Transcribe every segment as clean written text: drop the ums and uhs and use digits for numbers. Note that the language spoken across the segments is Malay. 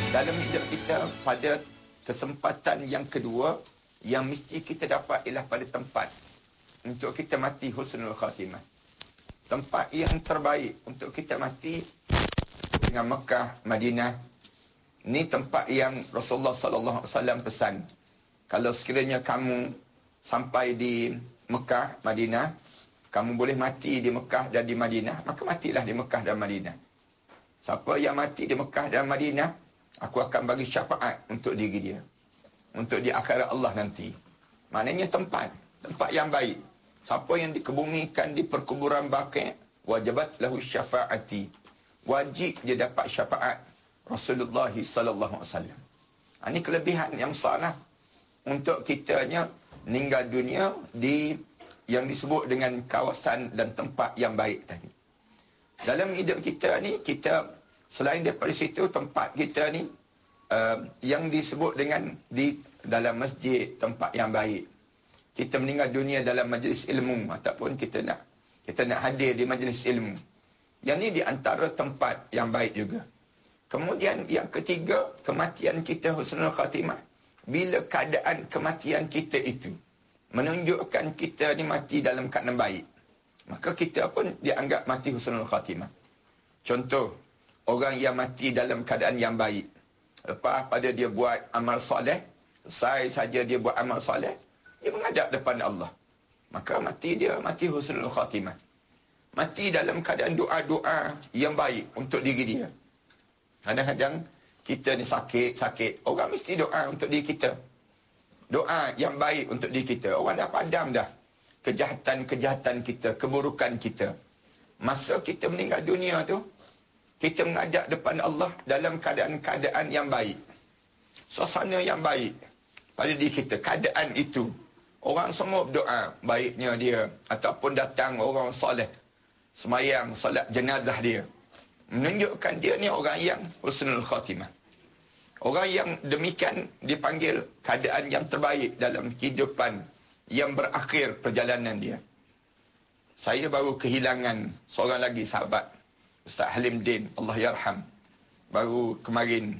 dalam hidup kita pada kesempatan yang kedua yang mesti kita dapat ialah pada tempat untuk kita mati husnul khatimah. Tempat yang terbaik untuk kita mati dengan Mekah, Madinah. Ini tempat yang Rasulullah sallallahu alaihi wasallam pesan. Kalau sekiranya kamu sampai di Mekah, Madinah, kamu boleh mati di Mekah dan di Madinah, maka matilah di Mekah dan Madinah. Siapa yang mati di Mekah dan Madinah, aku akan bagi syafaat untuk diri dia, untuk di akhirat Allah nanti. Maknanya tempat yang baik. Siapa yang dikebumikan di perkuburan Baqi', wajabat lahu syafaati. Wajib dia dapat syafaat Rasulullah sallallahu alaihi wasallam. Ini kelebihan yang besar untuk kitanya meninggal dunia di yang disebut dengan kawasan dan tempat yang baik tadi. Dalam hidup kita ni, kita selain daripada situ, tempat kita ni yang disebut dengan di dalam masjid, tempat yang baik. Kita meninggal dunia dalam majlis ilmu ataupun kita nak hadir di majlis ilmu. Yang ni di antara tempat yang baik juga. Kemudian yang ketiga, kematian kita husnul khatimah. Bila keadaan kematian kita itu menunjukkan kita ni mati dalam keadaan baik, maka kita pun dianggap mati husnul khatimah. Contoh, orang yang mati dalam keadaan yang baik, lepas pada dia buat amal soleh, selesai saja dia buat amal soleh, dia menghadap depan Allah, maka mati dia mati husnul khatimah. Mati dalam keadaan doa-doa yang baik untuk diri dia. Kadang-kadang kita ni sakit, orang mesti doa untuk diri kita. Doa yang baik untuk diri kita. Orang dah padam dah kejahatan-kejahatan kita, keburukan kita. Masa kita meninggal dunia tu, kita menghadap depan Allah dalam keadaan-keadaan yang baik. Suasana yang baik pada diri kita. Keadaan itu, orang semua berdoa baiknya dia, ataupun datang orang soleh semayang solat jenazah dia, menunjukkan dia ni orang yang husnul khatimah. Orang yang demikian dipanggil keadaan yang terbaik dalam kehidupan yang berakhir perjalanan dia. Saya baru kehilangan seorang lagi sahabat, Ustaz Halim Din, Allah yarham. Baru kemarin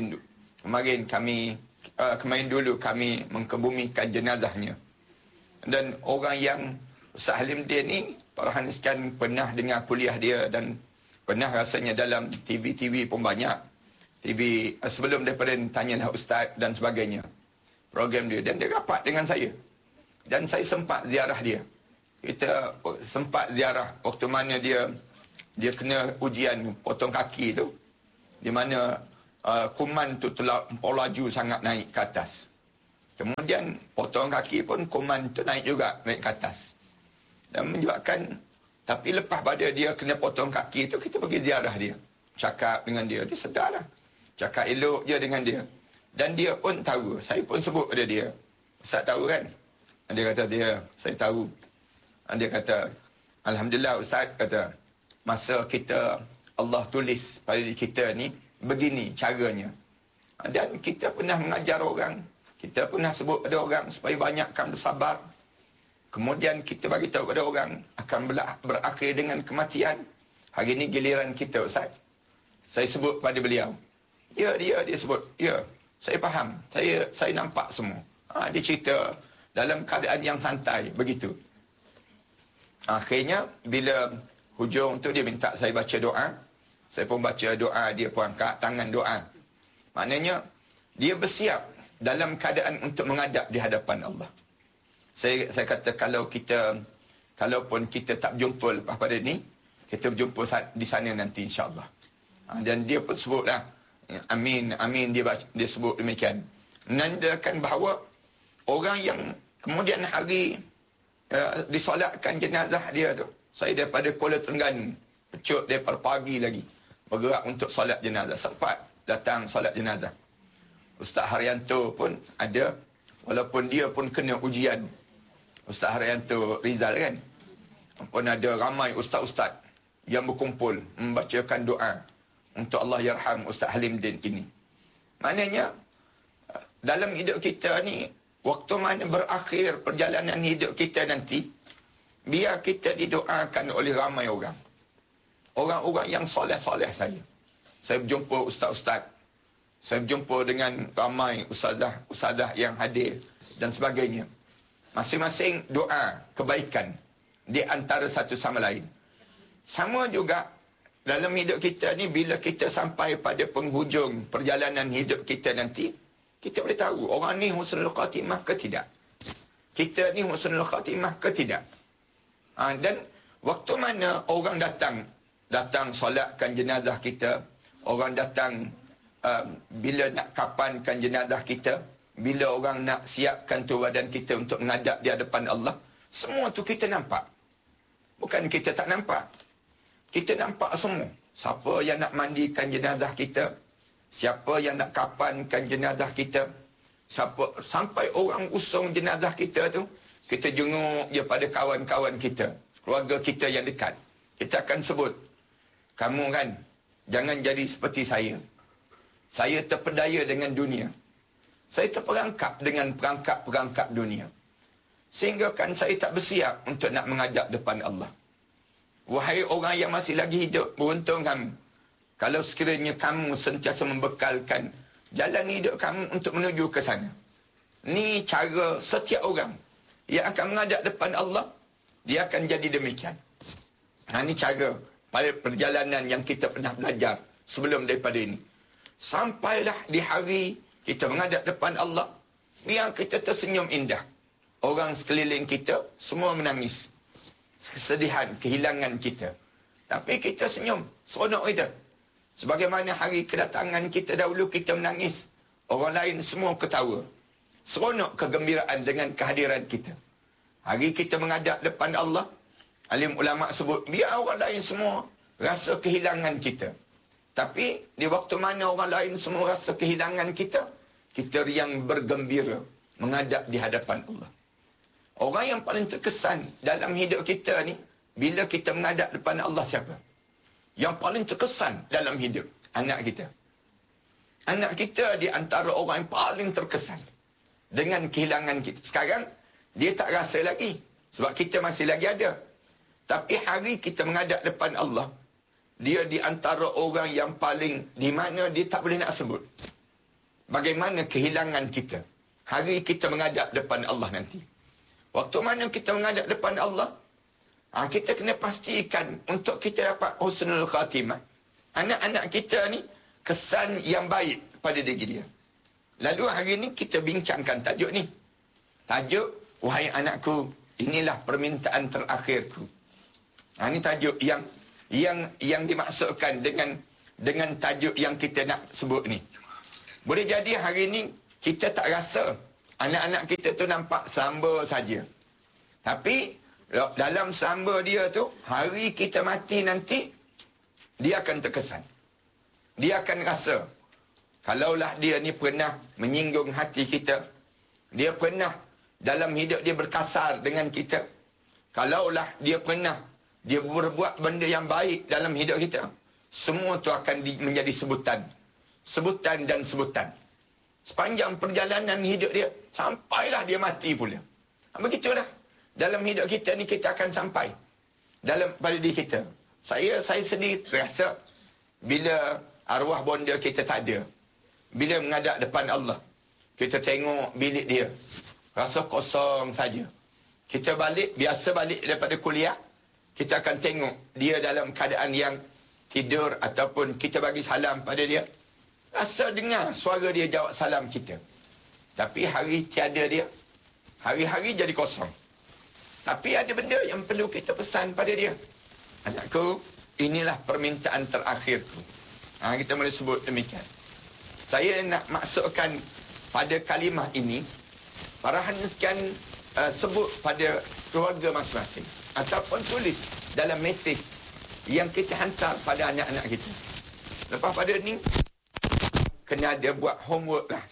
dulu kami mengkebumikan jenazahnya. Dan orang yang Ustaz Halim Din ni, para sekalian pernah dengar kuliah dia dan pernah rasanya dalam TV pun banyak. TV sebelum daripada Tanyalah Ustaz dan sebagainya, program dia, dan dia rapat dengan saya. Dan saya sempat ziarah dia. Kita sempat ziarah waktu mana dia kena ujian potong kaki tu, di mana kuman tu telah laju sangat naik ke atas. Kemudian potong kaki pun kuman tu naik juga, naik ke atas. Dan menyebabkan, tapi lepas pada dia kena potong kaki tu, kita pergi ziarah dia, cakap dengan dia, dia sedarlah, cakap elok je dengan dia. Dan dia pun tahu, saya pun sebut pada dia, Ustaz tahu kan? Dia kata, saya tahu. Dia kata, Alhamdulillah Ustaz, kata, masa kita, Allah tulis pada diri kita ni, begini caranya. Dan kita pernah mengajar orang, kita pernah sebut pada orang supaya banyakkan bersabar. Kemudian kita bagi tahu kepada orang akan berakhir dengan kematian. Hari ini giliran kita Ustaz. Saya sebut pada beliau. Dia sebut. Ya, saya faham. Saya nampak semua. Dia cerita dalam keadaan yang santai begitu. Akhirnya bila hujung tu dia minta saya baca doa. Saya pun baca doa, dia pun angkat tangan doa. Maknanya dia bersiap dalam keadaan untuk menghadap di hadapan Allah. Saya kata, kalaupun kita tak berjumpa lepas pada ni, kita berjumpa di sana nanti insya-Allah. Dan dia pun sebutlah, amin, dia sebut demikian. Menandakan bahawa orang yang kemudian hari disolatkan jenazah dia tu, saya daripada Kuala Terengganu, pecut daripada pagi lagi, bergerak untuk solat jenazah, sempat datang solat jenazah. Ustaz Haryanto pun ada, walaupun dia pun kena ujian. Ustaz Haryanto Rizal kan, pun ada ramai ustaz-ustaz yang berkumpul membacakan doa untuk Allah yarham Ustaz Halim Din ini. Maknanya dalam hidup kita ni, waktu mana berakhir perjalanan hidup kita nanti, biar kita didoakan oleh ramai orang. Orang-orang yang soleh-soleh saya. Saya berjumpa ustaz-ustaz Saya berjumpa dengan ramai ustazah yang hadir dan sebagainya. Masing-masing doa kebaikan di antara satu sama lain. Sama juga dalam hidup kita ni, bila kita sampai pada penghujung perjalanan hidup kita nanti, kita boleh tahu orang ni husnul khatimah ke tidak. Kita ni husnul khatimah ke tidak. Dan waktu mana orang datang solatkan jenazah kita, orang datang bila nak kapankan jenazah kita, bila orang nak siapkan tu badan kita untuk menghadap di hadapan Allah, semua tu kita nampak. Bukan kita tak nampak. Kita nampak semua. Siapa yang nak mandikan jenazah kita, siapa yang nak kapankan jenazah kita, sampai orang usung jenazah kita tu, kita jenguk je pada kawan-kawan kita, keluarga kita yang dekat. Kita akan sebut, kamu kan, jangan jadi seperti saya. Saya terpedaya dengan dunia. Saya terperangkap dengan perangkap-perangkap dunia. Sehingga kan saya tak bersiap untuk nak menghadap depan Allah. Wahai orang yang masih lagi hidup, beruntung kamu. Kalau sekiranya kamu sentiasa membekalkan jalan hidup kamu untuk menuju ke sana. Ni cara setiap orang yang akan menghadap depan Allah, dia akan jadi demikian. Ini cara pada perjalanan yang kita pernah belajar sebelum daripada ini. Sampailah di hari kita menghadap depan Allah, biar kita tersenyum indah. Orang sekeliling kita semua menangis. Kesedihan, kehilangan kita. Tapi kita senyum, seronok kita. Sebagaimana hari kedatangan kita dahulu kita menangis, orang lain semua ketawa. Seronok kegembiraan dengan kehadiran kita. Hari kita menghadap depan Allah, alim ulama sebut, biar orang lain semua rasa kehilangan kita. Tapi di waktu mana orang lain semua rasa kehilangan kita, kita yang bergembira menghadap di hadapan Allah. Orang yang paling terkesan dalam hidup kita ni, bila kita menghadap depan Allah siapa? Yang paling terkesan dalam hidup, anak kita. Anak kita di antara orang yang paling terkesan dengan kehilangan kita. Sekarang, dia tak rasa lagi, sebab kita masih lagi ada. Tapi hari kita menghadap depan Allah, dia di antara orang yang paling, di mana dia tak boleh nak sebut. Bagaimana kehilangan kita hari kita menghadap depan Allah nanti. Waktu mana kita menghadap depan Allah, kita kena pastikan untuk kita dapat husnul khatimah. Anak-anak kita ni kesan yang baik pada diri dia. Lalu hari ni kita bincangkan tajuk ni. Tajuk, wahai anakku, inilah permintaan terakhirku. Ini tajuk yang dimaksudkan dengan tajuk yang kita nak sebut ni. Boleh jadi hari ni kita tak rasa anak-anak kita tu nampak selamba saja. Tapi dalam selamba dia tu, hari kita mati nanti, dia akan terkesan. Dia akan rasa, kalaulah dia ni pernah menyinggung hati kita, dia pernah dalam hidup dia berkasar dengan kita, kalaulah dia pernah dia berbuat benda yang baik dalam hidup kita, semua tu akan menjadi sebutan. Sebutan dan sebutan. Sepanjang perjalanan hidup dia, sampailah dia mati pula. Begitulah. Dalam hidup kita ni kita akan sampai. Pada diri kita. Saya sendiri rasa, bila arwah bonda kita tak ada, bila menghadap depan Allah, kita tengok bilik dia, rasa kosong saja. Kita biasa balik daripada kuliah, kita akan tengok dia dalam keadaan yang tidur, ataupun kita bagi salam pada dia, rasa dengar suara dia jawab salam kita. Tapi hari tiada dia, hari-hari jadi kosong. Tapi ada benda yang perlu kita pesan pada dia. Anakku, inilah permintaan terakhirku. Kita boleh sebut demikian. Saya nak maksudkan pada kalimah ini, parahan sekian sebut pada keluarga masing-masing, ataupun tulis dalam mesej yang kita hantar pada anak-anak kita. Lepas pada ni, kena ada buat homework lah.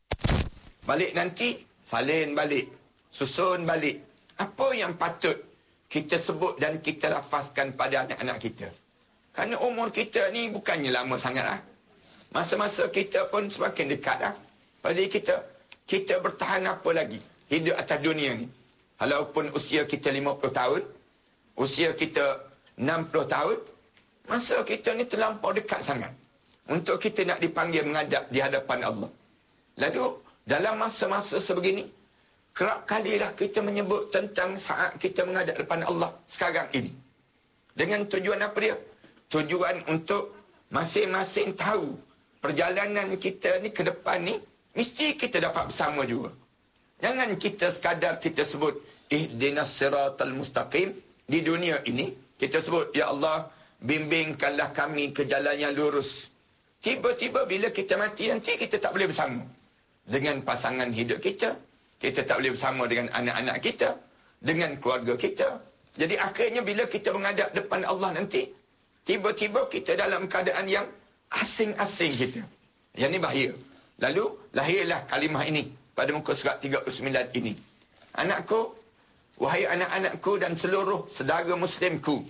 Balik nanti, salin balik, susun balik. Apa yang patut kita sebut dan kita lafazkan pada anak-anak kita. Kerana umur kita ni bukannya lama sangat lah. Masa-masa kita pun semakin dekat lah. Pada kita bertahan apa lagi hidup atas dunia ni. Walaupun usia kita 50 tahun, usia kita 60 tahun, masa kita ni terlampau dekat sangat. untuk kita nak dipanggil menghadap di hadapan Allah. Lalu, dalam masa-masa sebegini, kerap kalilah kita menyebut tentang saat kita menghadap depan Allah sekarang ini. Dengan tujuan apa dia? Tujuan untuk masing-masing tahu perjalanan kita ni ke depan ni, mesti kita dapat bersama juga. Jangan kita sekadar kita sebut, ihdinas siratal mustaqim. Di dunia ini, kita sebut, ya Allah, bimbingkanlah kami ke jalan yang lurus. Tiba-tiba bila kita mati nanti, kita tak boleh bersama dengan pasangan hidup kita. Kita tak boleh bersama dengan anak-anak kita, dengan keluarga kita. Jadi akhirnya bila kita menghadap depan Allah nanti, tiba-tiba kita dalam keadaan yang asing-asing kita. Yang ni bahaya. Lalu lahirlah kalimah ini pada muka surat 39 ini. Anakku, wahai anak-anakku dan seluruh saudara muslimku,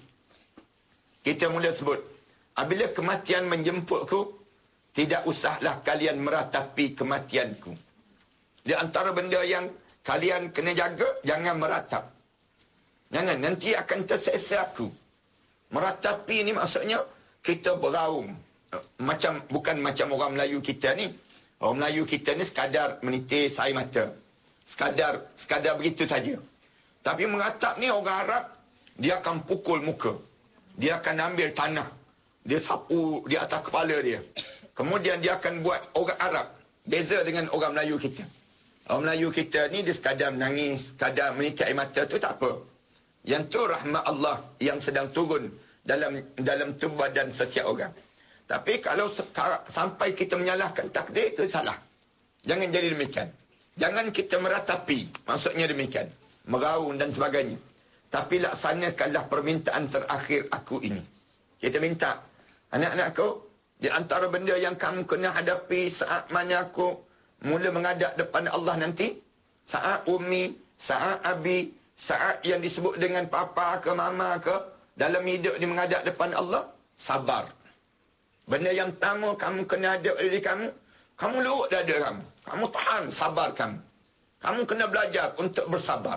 kita mula sebut, apabila kematian menjemputku, tidak usahlah kalian meratapi kematianku. Di antara benda yang kalian kena jaga, jangan meratap. Jangan, nanti akan terseksa aku. Meratapi ni maksudnya, kita beraung. Bukan macam orang Melayu kita ni. Orang Melayu kita ni sekadar menitis air mata. Sekadar begitu saja. Tapi meratap ni orang Arab, dia akan pukul muka. Dia akan ambil tanah. Dia sapu di atas kepala dia. Kemudian dia akan buat orang Arab. Beza dengan orang Melayu kita. Orang Melayu kita ni dia sekadar menangis, sekadar menitik air mata tu tak apa. Yang tu rahmat Allah yang sedang turun dalam tubuh badan setiap orang. Tapi kalau sampai kita menyalahkan takdir, itu salah. Jangan jadi demikian. Jangan kita meratapi, maksudnya demikian. Meraung dan sebagainya. Tapi laksanakanlah permintaan terakhir aku ini. Kita minta, anak-anakku, di antara benda yang kamu kena hadapi saat mana aku mula menghadap depan Allah nanti, saat Umi, saat Abi, saat yang disebut dengan papa ke mama ke, dalam hidup ni menghadap depan Allah, sabar. Benda yang pertama kamu kena hadap diri kamu, kamu lurut dada kamu. Kamu tahan sabar kamu. Kamu kena belajar untuk bersabar.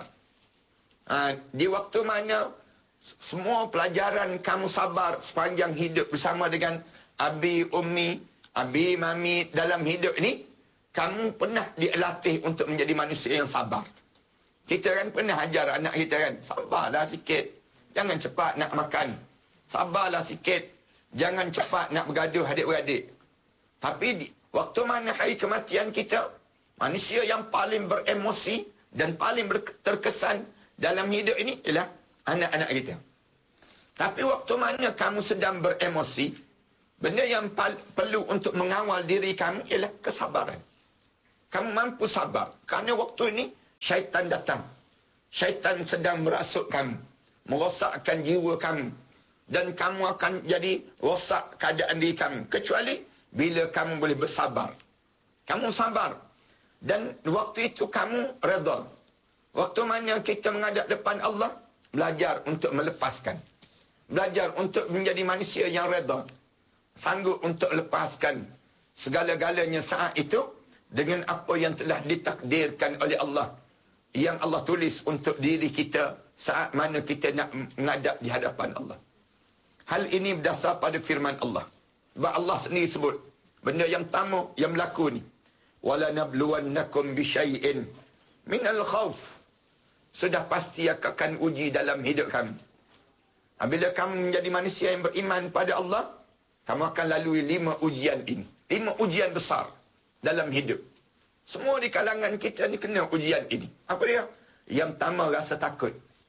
Di waktu mana semua pelajaran kamu sabar sepanjang hidup bersama dengan Abi, Umi, Abi, Mami dalam hidup ni, kamu pernah dilatih untuk menjadi manusia yang sabar. Kita kan pernah ajar anak kita kan, sabarlah sikit. Jangan cepat nak makan. Sabarlah sikit. Jangan cepat nak bergaduh adik-beradik. Tapi waktu mana hari kematian kita, manusia yang paling beremosi dan paling terkesan dalam hidup ini ialah anak-anak kita. Tapi waktu mana kamu sedang beremosi, benda yang perlu untuk mengawal diri kamu ialah kesabaran. Kamu mampu sabar. Kerana waktu ini, syaitan datang. Syaitan sedang merasuk kamu. Merosakkan jiwa kamu. Dan kamu akan jadi rosak keadaan diri kamu. Kecuali bila kamu boleh bersabar. Kamu sabar. Dan waktu itu kamu redha. Waktu mana kita menghadap depan Allah, belajar untuk melepaskan. Belajar untuk menjadi manusia yang redha. Sanggup untuk lepaskan segala-galanya saat itu dengan apa yang telah ditakdirkan oleh Allah. Yang Allah tulis untuk diri kita saat mana kita nak menghadap di hadapan Allah. Hal ini berdasar pada firman Allah. Sebab Allah sendiri sebut, benda yang pertama yang berlaku ni, وَلَنَبْلُوَنَّكُمْ بِشَيْءٍ مِنَ الْخَوْفِ. Sudah pasti akan uji dalam hidup kamu. Bila kamu menjadi manusia yang beriman pada Allah, kamu akan lalui 5 ujian ini. 5 ujian besar dalam hidup. Semua di kalangan kita ni kena ujian ini. Apa dia? Yang pertama, rasa takut.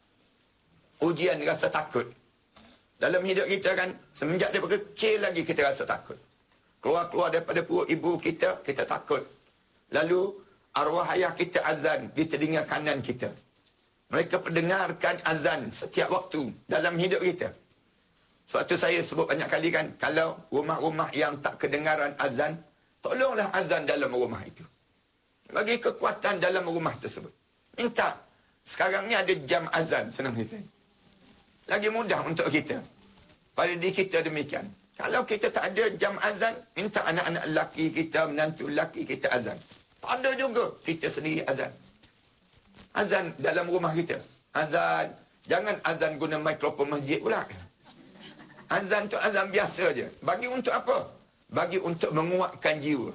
Ujian rasa takut. Dalam hidup kita kan, semenjak daripada kecil lagi kita rasa takut. Keluar-keluar daripada perut ibu kita, kita takut. Lalu, arwah ayah kita azan di telinga kanan kita. Mereka pendengarkan azan setiap waktu dalam hidup kita. Sebab tu saya sebut banyak kali kan, kalau rumah-rumah yang tak kedengaran azan, tolonglah azan dalam rumah itu. Bagi kekuatan dalam rumah tersebut. Minta. Sekarang ni ada jam azan, senang kita. Lagi mudah untuk kita. Pada diri kita demikian. Kalau kita tak ada jam azan, minta anak-anak lelaki kita, menantu lelaki kita azan. Tak ada juga, kita sendiri azan. Azan dalam rumah kita. Azan. Jangan azan guna mikrofon masjid pula. Azan tu azan biasa je. Bagi untuk apa? bagi untuk menguatkan jiwa.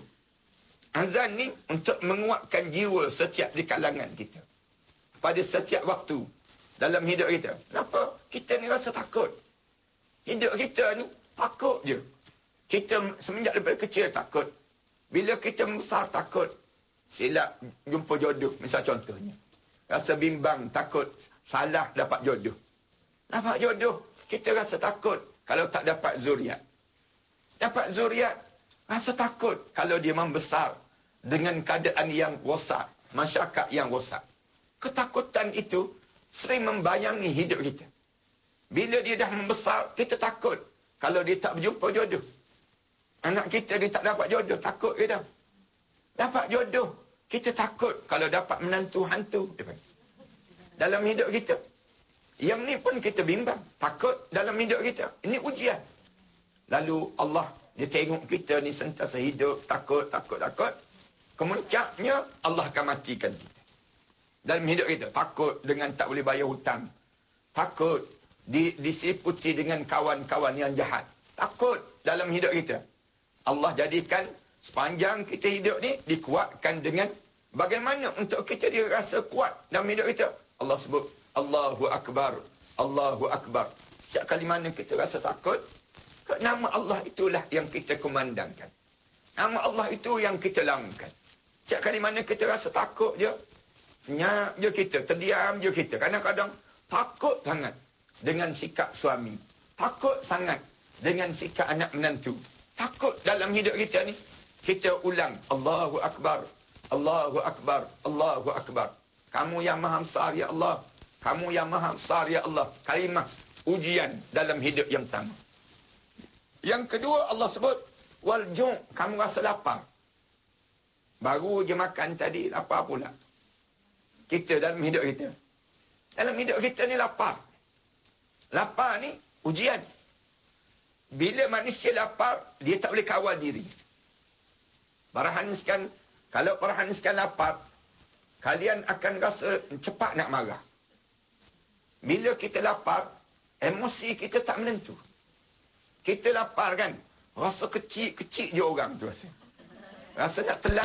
Azan ni untuk menguatkan jiwa setiap di kalangan kita. Pada setiap waktu dalam hidup kita. Kenapa? Kita ni rasa takut. Hidup kita ni takut je. Kita semenjak daripada kecil takut. Bila kita besar takut. Silap jumpa jodoh. Misal contohnya. Rasa bimbang, takut. Salah dapat jodoh. Dapat jodoh. Kita rasa takut kalau tak dapat zuriat. Dapat zuriat. Rasa takut kalau dia membesar dengan keadaan yang rosak. Masyarakat yang rosak. Ketakutan itu sering membayangi hidup kita. Bila dia dah membesar, kita takut kalau dia tak berjumpa jodoh. Anak kita dia tak dapat jodoh, takut kita. Dapat jodoh, kita takut kalau dapat menantu hantu. Dalam hidup kita. Yang ni pun kita bimbang. Takut dalam hidup kita. Ini ujian. Lalu Allah, dia tengok kita ni sentiasa hidup, takut. Kemuncaknya, Allah akan matikan kita. Dalam hidup kita. Takut dengan tak boleh bayar hutang. Takut diseliputi dengan kawan-kawan yang jahat. Takut dalam hidup kita. Allah jadikan sepanjang kita hidup ni, dikuatkan dengan bagaimana untuk kita dirasa kuat dalam hidup kita. Allah sebut, Allahu Akbar, Allahu Akbar. Setiap kali mana kita rasa takut, nama Allah itulah yang kita kumandangkan. Nama Allah itu yang kita laungkan. Setiap kali mana kita rasa takut je, senyap je kita, terdiam je kita. Kadang-kadang takut sangat dengan sikap suami. Takut sangat dengan sikap anak menantu. Takut dalam hidup kita ni. Kita ulang, Allahu Akbar, Allahu Akbar, Allahu Akbar. Kamu yang maha besar ya Allah. Kamu yang maha besar ya Allah. Kalimah ujian dalam hidup yang pertama. Yang kedua Allah sebut, wal ju', kamu rasa lapar. Baru je makan tadi, lapar pula. Kita dalam hidup kita. Dalam hidup kita ni lapar. Lapar ni ujian. Bila manusia lapar, dia tak boleh kawal diri. Kalau perhaniskan lapar, kalian akan rasa cepat nak marah. Bila kita lapar, emosi kita tak menentu. Kita lapar kan, rasa kecil-kecil je orang tu rasa. Rasa nak telan.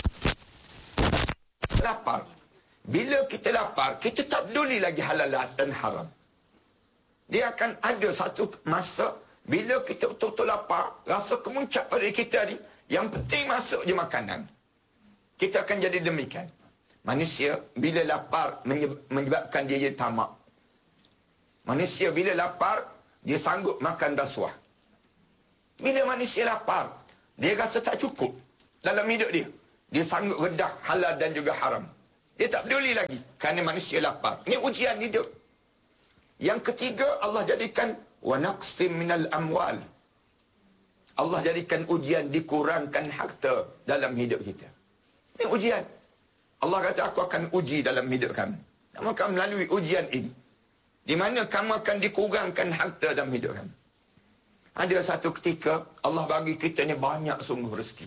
Lapar. Bila kita lapar, kita tak peduli lagi halal dan haram. Dia akan ada satu masa, bila kita betul-betul lapar, rasa kemuncak pada kita ni, yang penting masuk je makanan. Kita akan jadi demikian. Manusia, bila lapar, menyebabkan dia jadi tamak. Manusia, bila lapar, dia sanggup makan rasuah. Bila manusia lapar, dia rasa tak cukup dalam hidup dia. Dia sanggup redah halal dan juga haram. Dia tak peduli lagi kerana manusia lapar. Ini ujian hidup. Yang ketiga, Allah jadikan wa naqsim minal amwal. Allah jadikan ujian dikurangkan harta dalam hidup kita. Ini ujian. Allah kata, aku akan uji dalam hidup kamu. Kamu akan melalui ujian ini. Di mana kamu akan dikurangkan harta dalam hidup kamu. Ada satu ketika, Allah bagi kita ni banyak sungguh rezeki.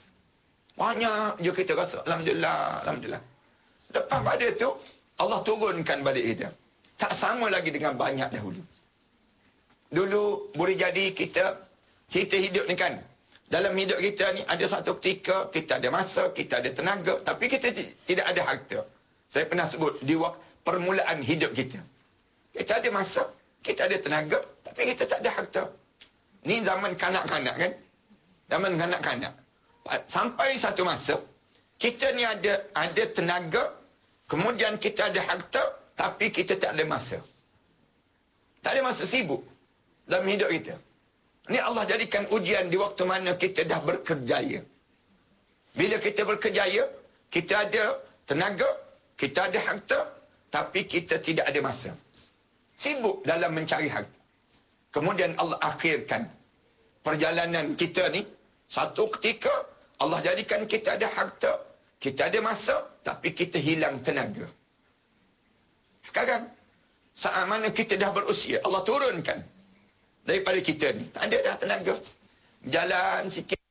Banyak je kita rasa, Alhamdulillah, Alhamdulillah. Lepas pada tu, Allah turunkan balik kita. Tak sama lagi dengan banyak dahulu. Dulu, boleh jadi kita hidup ni kan. Dalam hidup kita ni, ada satu ketika, kita ada masa, kita ada tenaga, tapi kita tidak ada harta. Saya pernah sebut, di waktu permulaan hidup kita. Kita ada masa, kita ada tenaga, tapi kita tak ada harta. Ni zaman kanak-kanak kan? Zaman kanak-kanak. Sampai satu masa, kita ni ada tenaga, kemudian kita ada harta, tapi kita tak ada masa. Tak ada masa, sibuk dalam hidup kita. Ini Allah jadikan ujian di waktu mana kita dah berkerjaya. Bila kita berkerjaya, kita ada tenaga, kita ada harta, tapi kita tidak ada masa. Sibuk dalam mencari harta. Kemudian Allah akhirkan perjalanan kita ni. Satu ketika Allah jadikan kita ada harta, kita ada masa, tapi kita hilang tenaga. Sekarang, saat mana kita dah berusia, Allah turunkan daripada kita ni. Tak ada dah tenaga. Jalan sikit.